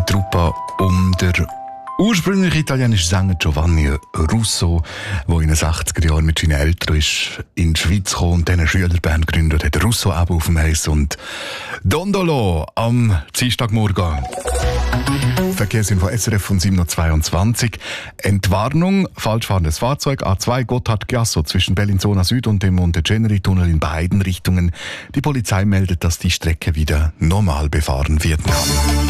die Truppe um der ursprüngliche italienische Sänger Giovanni Russo, der in den 60er Jahren mit seinen Eltern in die Schweiz kam und eine Schülerband gegründet hat. Russo eben auf dem Eis und Dondolo am Dienstagmorgen. Verkehrsinfo SRF von 7.22 Uhr. Entwarnung, falsch fahrendes Fahrzeug, A2 Gotthard-Giasso zwischen Bellinzona Süd und dem Monte-Ceneri-Tunnel in beiden Richtungen. Die Polizei meldet, dass die Strecke wieder normal befahren werden kann.